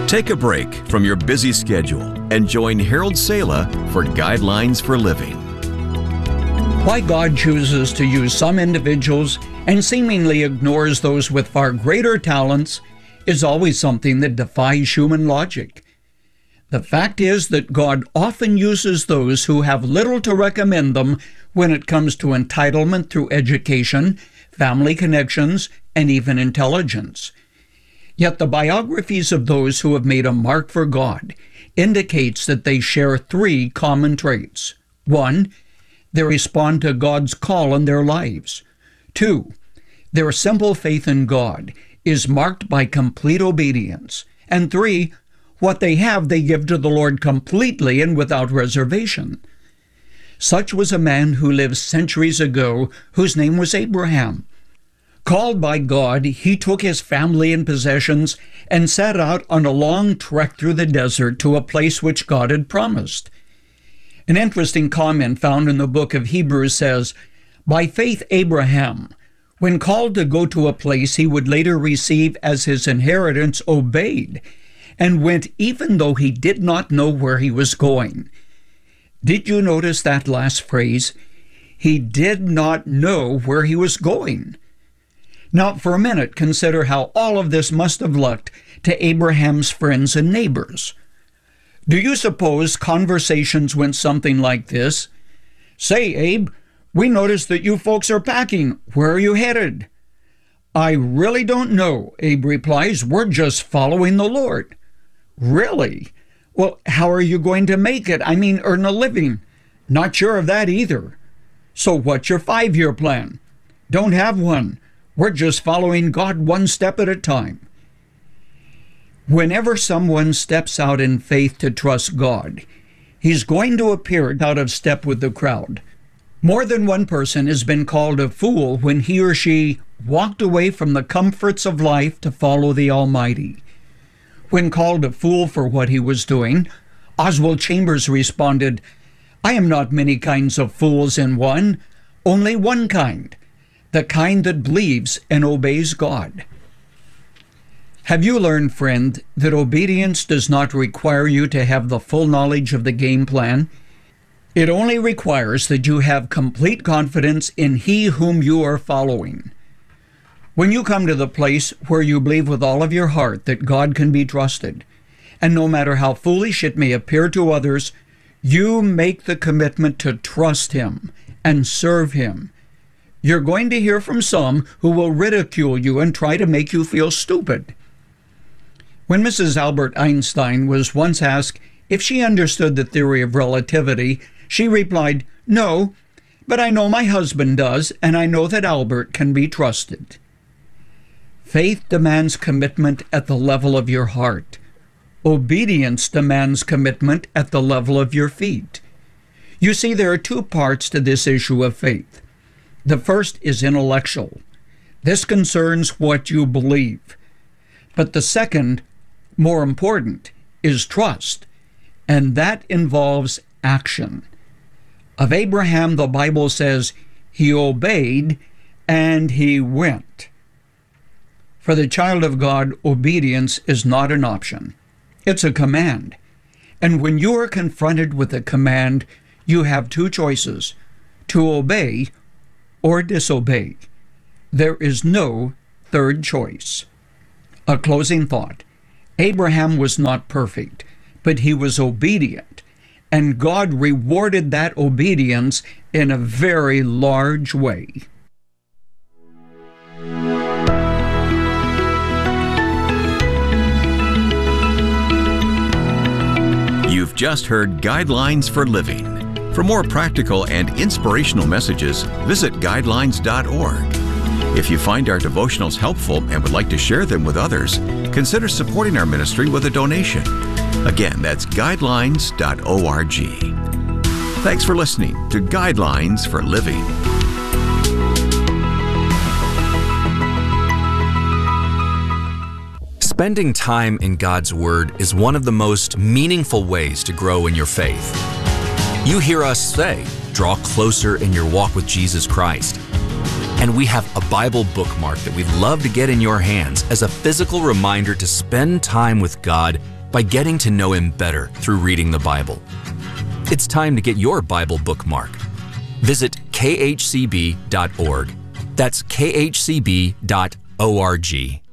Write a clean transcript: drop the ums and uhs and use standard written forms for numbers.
Take a break from your busy schedule and join Harold Sala for Guidelines for Living. Why God chooses to use some individuals and seemingly ignores those with far greater talents is always something that defies human logic. The fact is that God often uses those who have little to recommend them when it comes to entitlement through education, family connections, and even intelligence. Yet the biographies of those who have made a mark for God indicates that they share three common traits. 1, they respond to God's call in their lives. 2, their simple faith in God is marked by complete obedience. And 3, what they have they give to the Lord completely and without reservation. Such was a man who lived centuries ago whose name was Abraham. Called by God, he took his family and possessions and set out on a long trek through the desert to a place which God had promised. An interesting comment found in the book of Hebrews says, "By faith Abraham, when called to go to a place he would later receive as his inheritance, obeyed, and went even though he did not know where he was going." Did you notice that last phrase? He did not know where he was going. Now, for a minute, consider how all of this must have looked to Abraham's friends and neighbors. Do you suppose conversations went something like this? "Say, Abe, we noticed that you folks are packing. Where are you headed?" "I really don't know," Abe replies. "We're just following the Lord." "Really? Well, how are you going to make it? I mean, earn a living?" "Not sure of that either." "So what's your 5-year plan?" "Don't have one. We're just following God one step at a time." Whenever someone steps out in faith to trust God, he's going to appear out of step with the crowd. More than one person has been called a fool when he or she walked away from the comforts of life to follow the Almighty. When called a fool for what he was doing, Oswald Chambers responded, "I am not many kinds of fools in one, only one kind, the kind that believes and obeys God." Have you learned, friend, that obedience does not require you to have the full knowledge of the game plan? It only requires that you have complete confidence in He whom you are following. When you come to the place where you believe with all of your heart that God can be trusted, and no matter how foolish it may appear to others, you make the commitment to trust Him and serve Him, you're going to hear from some who will ridicule you and try to make you feel stupid. When Mrs. Albert Einstein was once asked if she understood the theory of relativity, she replied, "No, but I know my husband does, and I know that Albert can be trusted." Faith demands commitment at the level of your heart. Obedience demands commitment at the level of your feet. You see, there are two parts to this issue of faith. The first is intellectual. This concerns what you believe. But the second, more important, is trust, and that involves action. Of Abraham, the Bible says, he obeyed and he went. For the child of God, obedience is not an option. It's a command. And when you are confronted with a command, you have two choices: to obey or disobey. There is no third choice. A closing thought. Abraham was not perfect, but he was obedient, and God rewarded that obedience in a very large way. You've just heard Guidelines for Living. For more practical and inspirational messages, visit guidelines.org. If you find our devotionals helpful and would like to share them with others, consider supporting our ministry with a donation. Again, that's guidelines.org. Thanks for listening to Guidelines for Living. Spending time in God's Word is one of the most meaningful ways to grow in your faith. You hear us say, draw closer in your walk with Jesus Christ. And we have a Bible bookmark that we'd love to get in your hands as a physical reminder to spend time with God by getting to know Him better through reading the Bible. It's time to get your Bible bookmark. Visit khcb.org. That's khcb.org.